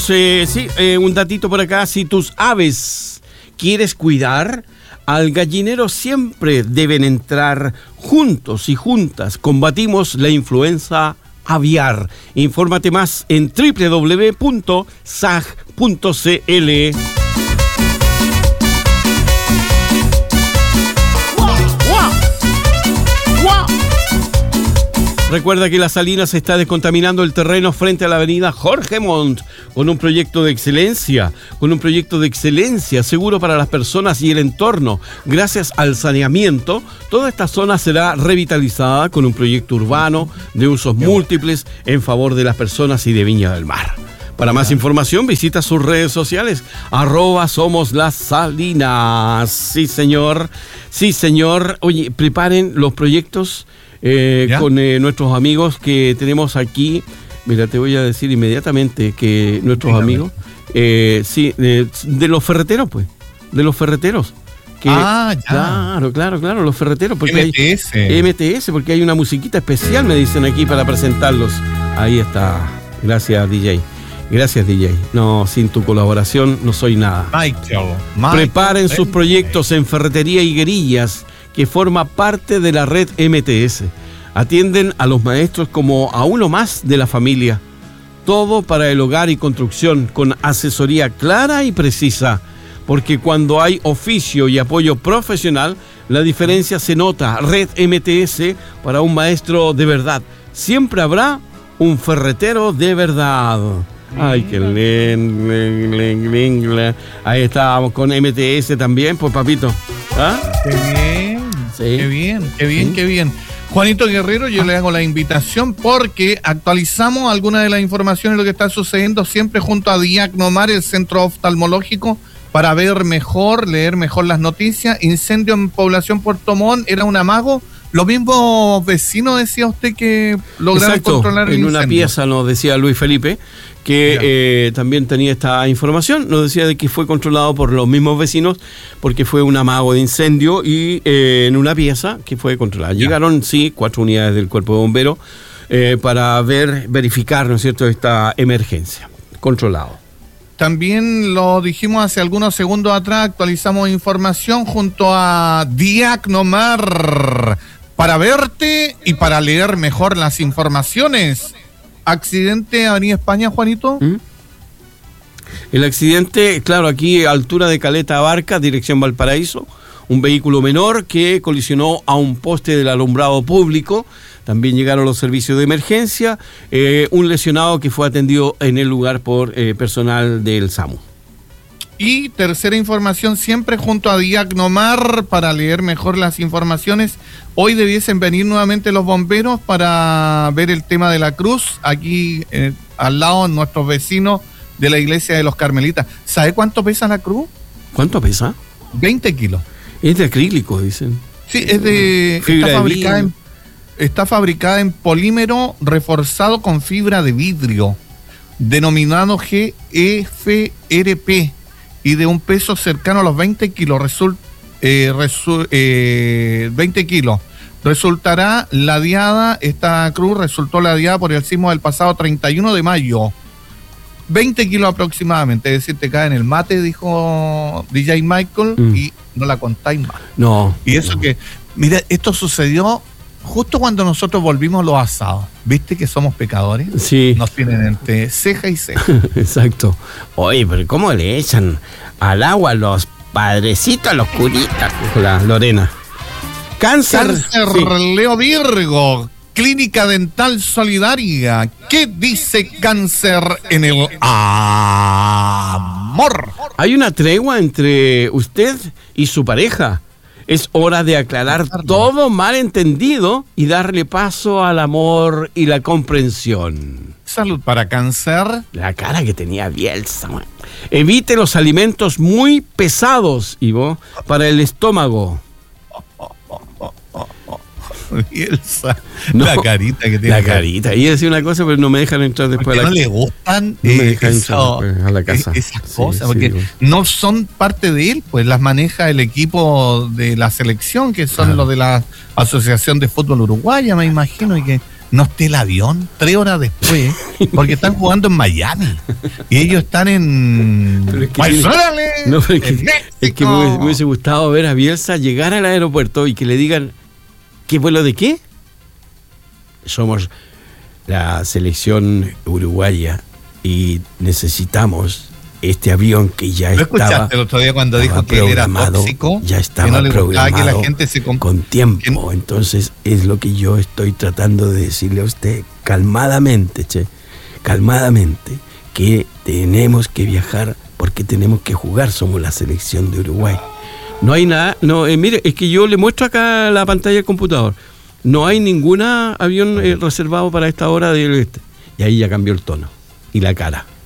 un datito por acá. Si tus aves quieres cuidar, al gallinero siempre deben entrar juntos y juntas. Combatimos la influenza aviar. Infórmate más en www.sag.cl. Recuerda que La Salinas está descontaminando el terreno frente a la avenida Jorge Montt con un proyecto de excelencia, seguro para las personas y el entorno. Gracias al saneamiento, toda esta zona será revitalizada con un proyecto urbano de usos múltiples en favor de las personas y de Viña del Mar. Para más información, visita sus redes sociales, @SomosLasSalinas. Sí, señor. Oye, preparen los proyectos con nuestros amigos que tenemos aquí. Mira, te voy a decir inmediatamente que nuestros amigos, de los ferreteros, pues, de los ferreteros. Ya. Claro, los ferreteros. Porque MTS, porque hay una musiquita especial, me dicen aquí, para presentarlos. Ahí está. Gracias, DJ. No, sin tu colaboración no soy nada. Michael. Preparen sus proyectos en Ferretería Higuerillas, que forma parte de la red MTS. Atienden a los maestros como a uno más de la familia. Todo para el hogar y construcción, con asesoría clara y precisa. Porque cuando hay oficio y apoyo profesional, la diferencia se nota. Red MTS para un maestro de verdad. Siempre habrá un ferretero de verdad. Ay, qué lindo. Ahí estábamos con MTS también, pues, papito. ¿Ah? Qué bien. Sí. Qué bien. Juanito Guerrero, yo le hago la invitación porque actualizamos algunas de las informaciones de lo que está sucediendo siempre junto a Diagnomar, el centro oftalmológico, para ver mejor, leer mejor las noticias. Incendio en población Puerto Montt, era un amago. Los mismos vecinos, decía usted, que lograron controlar el incendio. En una pieza nos decía Luis Felipe que también tenía esta información. Nos decía de que fue controlado por los mismos vecinos porque fue un amago de incendio y en una pieza que fue controlada. Llegaron, 4 unidades del Cuerpo de Bomberos para verificar, ¿no es cierto?, esta emergencia. Controlado. También lo dijimos hace algunos segundos atrás, actualizamos información junto a Diagnomar para verte y para leer mejor las informaciones. ¿Accidente Avenida España, Juanito? El accidente, claro, aquí a altura de Caleta Abarca, dirección Valparaíso, un vehículo menor que colisionó a un poste del alumbrado público. También llegaron los servicios de emergencia, un lesionado que fue atendido en el lugar por personal del SAMU. Y tercera información, siempre junto a Diagnomar para leer mejor las informaciones. Hoy debiesen venir nuevamente los bomberos para ver el tema de la cruz, aquí al lado, nuestros vecinos de la iglesia de los Carmelitas. ¿Sabe cuánto pesa la cruz? ¿Cuánto pesa? 20 kilos. Es de acrílico, dicen. Sí, es de... Está fabricada en polímero reforzado con fibra de vidrio, denominado GFRP, y de un peso cercano a los 20 kilos. 20 kilos. Resultará ladeada, esta cruz resultó ladeada por el sismo del pasado 31 de mayo. 20 kilos aproximadamente, es decir, te cae en el mate, dijo DJ Michael, y no la contáis más. No. Y eso que, mira, esto sucedió justo cuando nosotros volvimos los asados. ¿Viste que somos pecadores? Sí. Nos tienen entre ceja y ceja. Exacto. Oye, pero ¿cómo le echan al agua los padrecitos, a los curitas? La Lorena. Cáncer sí. Leo Virgo, Clínica Dental Solidaria. ¿Qué dice cáncer en el amor? Hay una tregua entre usted y su pareja. Es hora de aclarar todo malentendido y darle paso al amor y la comprensión. Salud para cáncer. La cara que tenía Bielsa. Evite los alimentos muy pesados, Ivo, para el estómago. Bielsa. No, la carita que tiene. La carita. Y decía una cosa, pero no me dejan entrar después a la casa. No le gustan a la casa. Esas cosas, porque no son parte de él, pues las maneja el equipo de la selección, que son los de la Asociación de Fútbol Uruguaya, me imagino, y que no esté el avión 3 horas después, porque están jugando en Miami y ellos están en... Es que me hubiese gustado ver a Bielsa llegar al aeropuerto y que le digan, ¿qué vuelo de qué? Somos la selección uruguaya y necesitamos este avión que ya estaba... ¿Lo escuchaste el otro día cuando dijo que él era tóxico? Ya estaba que no programado que la gente se con tiempo. Entonces es lo que yo estoy tratando de decirle a usted calmadamente, calmadamente, que tenemos que viajar porque tenemos que jugar, somos la selección de Uruguay. No hay nada, mire, es que yo le muestro acá la pantalla del computador, no hay ningún avión reservado para esta hora del este. Y ahí ya cambió el tono y la cara.